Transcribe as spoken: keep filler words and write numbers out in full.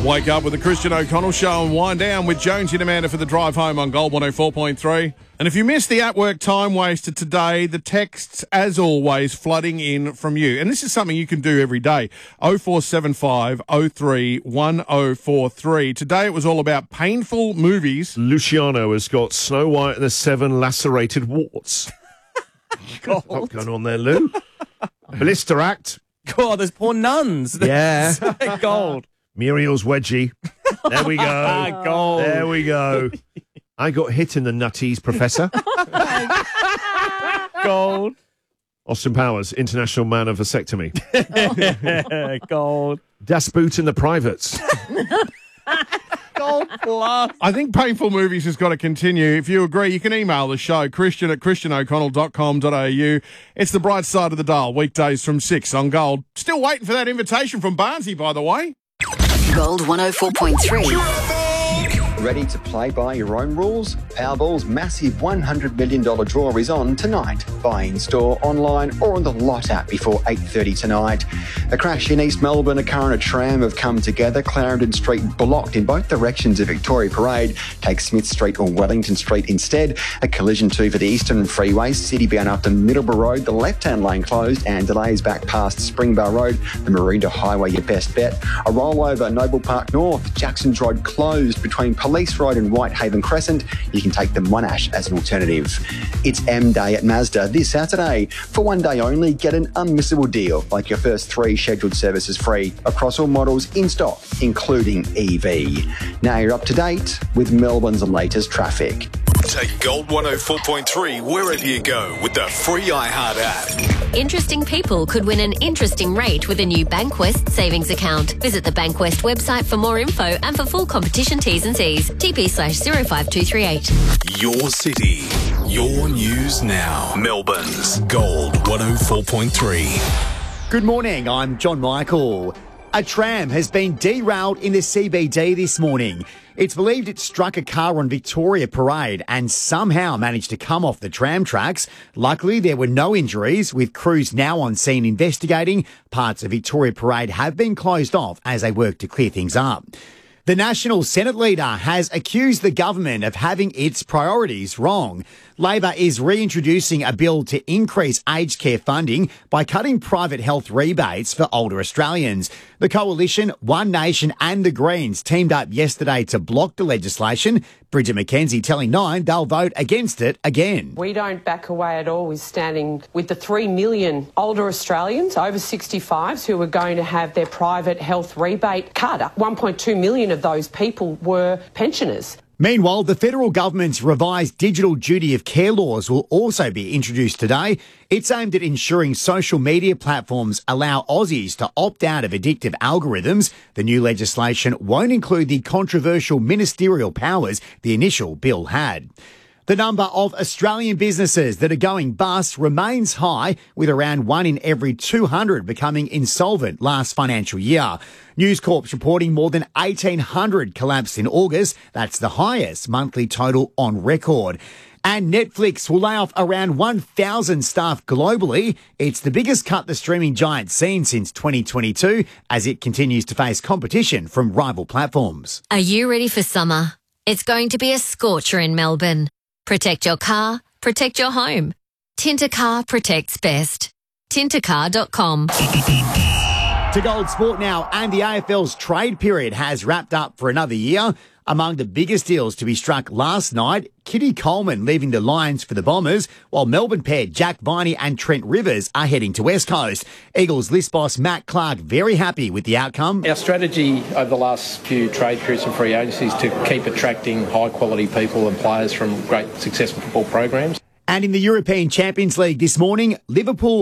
Wake up with the Christian O'Connell Show and wind down with Jonesy and Amanda for the drive home on Gold one oh four point three. And if you missed the at-work time wasted today, the texts, as always, flooding in from you. And this is something you can do every day. oh four seven five oh three one oh four three. Today it was all about painful movies. Luciano has got Snow White and the Seven Lacerated Warts. God. What's going on there, Lou? Blister Act. God, there's poor nuns. Yeah. Gold. Muriel's Wedgie. There we go. Gold. There we go. I got hit in the nutties, Professor. Gold. Austin Powers, International Man of Vasectomy. Gold. Das Boot and the Privates. Gold plus. I think painful movies has got to continue. If you agree, you can email the show, christian at christian o'connell dot com dot a u. It's the bright side of the dial, weekdays from six on Gold. Still waiting for that invitation from Barnsey, by the way. Gold one oh four point three. Ready to play by your own rules? Powerball's massive one hundred million dollars draw is on tonight. Buy in store, online or on the Lot app before eight thirty tonight. A crash in East Melbourne, a car and a tram have come together. Clarendon Street blocked in both directions of Victoria Parade. Take Smith Street or Wellington Street instead. A collision too for the Eastern Freeway. City bound up to Middleborough Road. The left-hand lane closed and delays back past Springbar Road. The Maroondah Highway, your best bet. A rollover Noble Park North. Jackson's Road closed between Police Road and Whitehaven Crescent. You can take the Monash as an alternative. It's M Day at Mazda this Saturday. For one day only, get an unmissable deal, like your first three scheduled services free across all models in stock, including E V. Now you're up to date with Melbourne's latest traffic. Take Gold one oh four point three wherever you go with the free iHeart app. Interesting people could win an interesting rate with a new Bankwest savings account. Visit the Bankwest website for more info and for full competition T's and C's. T P slash zero five two three eight. Your city, your news now. Melbourne's Gold one oh four point three. Good morning, I'm John Michael. A tram has been derailed in the C B D this morning. It's believed it struck a car on Victoria Parade and somehow managed to come off the tram tracks. Luckily, there were no injuries, with crews now on scene investigating. Parts of Victoria Parade have been closed off as they work to clear things up. The National Senate leader has accused the government of having its priorities wrong. Labor is reintroducing a bill to increase aged care funding by cutting private health rebates for older Australians. The Coalition, One Nation and the Greens teamed up yesterday to block the legislation. Bridget McKenzie telling Nine they'll vote against it again. We don't back away at all with standing with the three million older Australians over sixty-fives who are going to have their private health rebate cut. one point two million of those people were pensioners. Meanwhile, the federal government's revised digital duty of care laws will also be introduced today. It's aimed at ensuring social media platforms allow Aussies to opt out of addictive algorithms. The new legislation won't include the controversial ministerial powers the initial bill had. The number of Australian businesses that are going bust remains high, with around one in every two hundred becoming insolvent last financial year. News Corp's reporting more than eighteen hundred collapsed in August. That's the highest monthly total on record. And Netflix will lay off around one thousand staff globally. It's the biggest cut the streaming giant's seen since twenty twenty-two, as it continues to face competition from rival platforms. Are you ready for summer? It's going to be a scorcher in Melbourne. Protect your car, protect your home. Tinter Car protects best. tinter car dot com. To Gold Sport now, and the A F L's trade period has wrapped up for another year. Among the biggest deals to be struck last night, Kitty Coleman leaving the Lions for the Bombers, while Melbourne pair Jack Viney and Trent Rivers are heading to West Coast. Eagles list boss Matt Clark very happy with the outcome. Our strategy over the last few trade periods and free agencies to keep attracting high-quality people and players from great successful football programs. And in the European Champions League this morning, Liverpool